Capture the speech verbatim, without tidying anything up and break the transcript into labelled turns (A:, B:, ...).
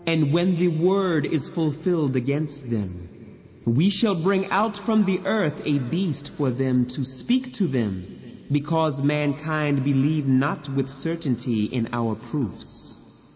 A: And when the word is fulfilled against them, we shall bring out from the earth a beast for them to speak to them, because mankind believe not with certainty in our proofs.